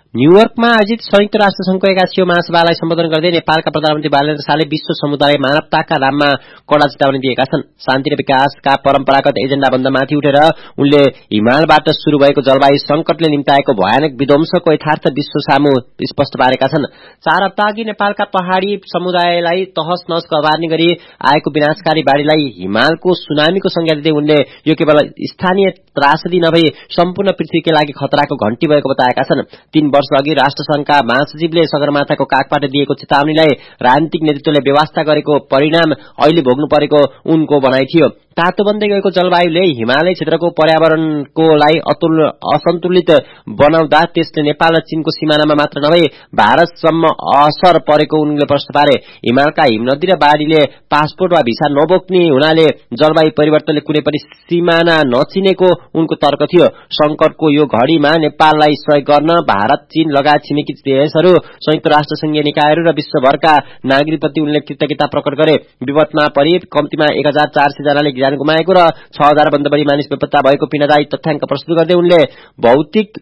न्यूयोर्कमा आयोजित संयुक्त राष्ट्र संघको 81औं महासभालाई सम्बोधन गर्दै नेपालका प्रधानमन्त्री बालेन्द्र शाहले विश्व समुदाय मानवताका नाममा कडा चेतावनी दिएका छन्। शान्ति र विकासका परम्परागत एजेण्डाभन्दामाथि उठेर उनले हिमालबाट शुरू भएको जलवायु संकटले निम्ताएको भयानक विध्वंसको यथार्थ विश्व सामु स्पष्ट पारेका छन्। 4 हप्ताअघि नेपालका पहाड़ी समुदायलाई तहस नहस गवार्ने गरी आएको विनाशकारी बाढ़ीलाई हिमालको सुनामीको संज्ञा दिँदै उनले यो केवल स्थानीय त्रासदी नभई सम्पूर्ण पृथ्वीकै लागि खतराको घण्टी भएको बताएका छन्। 3 वर्ष अघि राष्ट्रसंघका महासचिवले सगरमाथाको काखबाट दिएको चेतावनीलाई राजनीतिक नेतृत्वले व्यवस्था गरेको परिणाम अहिले भोग्नु परेको उनको भनाइ थियो। तातो बन्दै गएको जलवायुले हिमालय क्षेत्रको पर्यावरणकोलाई असन्तुलित बनाउँदा त्यसले नेपाल र चीनको सिमानामा मात्र नभई भारतसम्म असर परेको उनले प्रश्न पारे। हिमालका हिमनदी र बाढ़ीले पासपोर्ट वा भिसा नबोक्ने हुनाले जलवायु परिवर्तनले कुनै पनि सिमाना नचिनेको उनको तर्क थियो। संकटको यो घड़ीमा नेपाललाई सहयोग गर्न भारत, चीन लगायत छिमेकी देशहरू, संयुक्त राष्ट्र संघीय निकायहरू र विश्वभरका नागरिकप्रति उनले कृतज्ञता प्रकट गरे। विपदमा परि कम्तीमा 1400 जनाले ज्यान गुमाएको र 6000 भन्दा बढी मानिस बेपत्ता भएको पीडादायी तथ्याङ्क प्रस्तुत गर्दै उनले भौतिक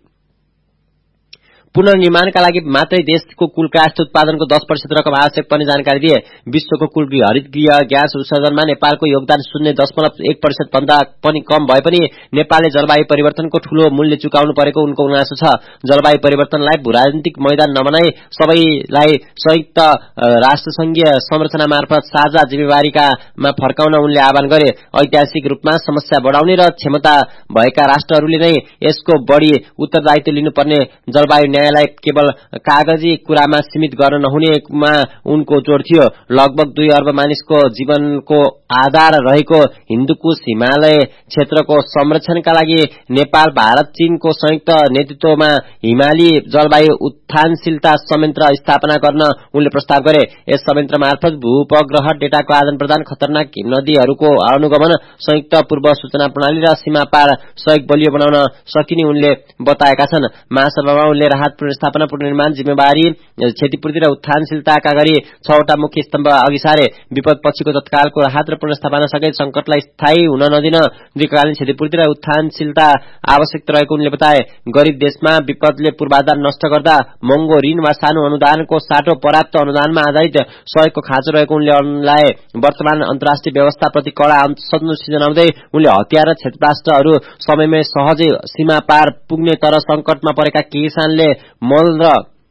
पुनर्निर्माणका लागि मात्रै देशको कुल काष्ठ उत्पादनको 10% रकम आवश्यक पर्ने जानकारी दिए। विश्वको कुल हरित गृह ग्यास उत्सर्जनमा नेपालको योगदान 0.1% भन्दा पनि कम भए पनि नेपालले जलवायु परिवर्तनको ठूलो मूल्य चुकाउनु परेको उनको गुनासो छ। जलवायु परिवर्तनलाई भूराजनीतिक मैदान नबनाई सबैलाई संयुक्त राष्ट्र संघीय संरचना मार्फत साझा जिम्मेवारीमा फर्काउन उनले आह्वान गरे। ऐतिहासिक रूपमा समस्या बढाउने र क्षमता भएका राष्ट्रहरूले नै यसको बढी उत्तरदायित्व लिनुपर्ने जलवायु लाई केवल कागजी कुरामा सीमित गर्न नहुनेमा उनको जोड़ थियो। लगभग 2 अर्ब मानिसको जीवनको आधार रहेको हिन्दुकुश हिमालय क्षेत्रको संरक्षणका लागि नेपाल, भारत, चीनको संयुक्त नेतृत्वमा हिमाली जलवायु उत्थानशीलता संयन्त्र स्थापना गर्न उनले प्रस्ताव गरे। यस संयन्त्र मार्फत भूपग्रह डेटाको आदान प्रदान, खतरनाक हिमनदीहरूको अनुगमन, संयुक्त पूर्व सूचना प्रणाली र सीमा पार सहयोग बलियो बनाउन सकिने उनले बताएका छन्। महासभामा उनले राहत पुनर्स्थापना, पुनर्निर्माण, जिम्मेवारी, क्षतिपूर्ति र उत्थानशीलताका गरी 6वटा मुख्य स्तम्भ अघि सारे। विपद पछिको तत्कालको राहत र पुनर्स्थापना सकै संकटलाई स्थायी हुन नदिन दीर्घकालीन क्षतिपूर्ति र उत्थानशीलता आवश्यक रहेको उनले बताए। गरीब देशमा विपदले पूर्वाधार नष्ट गर्दा महँगो ऋण वा सानो अनुदानको साटो पर्याप्त अनुदानमा आधारित सहयोगको खाँचो रहेको उनले अरूलाई वर्तमान अन्तर्राष्ट्रिय व्यवस्थाप्रति कडा असन्तुष्टि जनाउँदै उनले हतियार र क्षेत्रराष्ट्रहरू समयमै सहजै सीमा पार पुग्ने तर संकटमा परेका किसानले मल र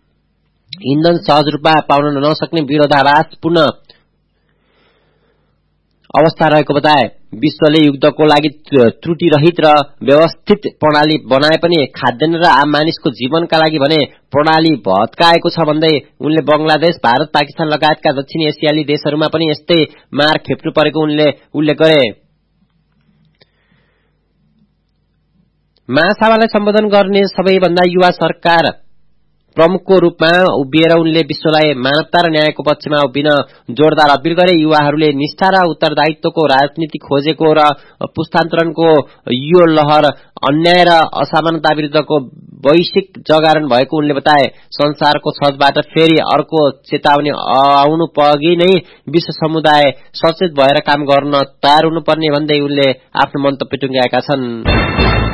इन्धन सहज रूपमा पाउन नसक्ने विरोधाभासपूर्ण अवस्था रहेको बताए। विश्वले युद्धको लागि त्रुटिरहित र व्यवस्थित प्रणाली बनाए पनि खाद्यान्न र आम मानिसको जीवनका लागि भने प्रणाली भत्काएको छ भन्दै उनले बंगलादेश, भारत, पाकिस्तान लगायतका दक्षिणी एसियाली देशहरूमा पनि यस्तै मार खेप्नु परेको उनले उल्लेख गरे। महासभालाई सम्बोधन गर्ने सबैभन्दा युवा सरकार प्रमुखको रूपमा उभिएर उनले विश्वलाई मानवता र न्यायको पक्षमा उभिन जोरदार अपील गरे। युवाहरूले निष्ठा र उत्तरदायित्वको राजनीति खोजेको र पुस्तान्तरणको यो लहर अन्याय र असमानता विरुद्धको वैश्विक जगारण भएको उनले बताए। संसारको छतबाट फेरि अर्को चेतावनी आउनु पघि नै विश्व समुदाय सचेत भएर काम गर्न तयार हुनुपर्ने भन्दै उनले आफ्नो मन्तव्य टुङ्ग्याएका छन्।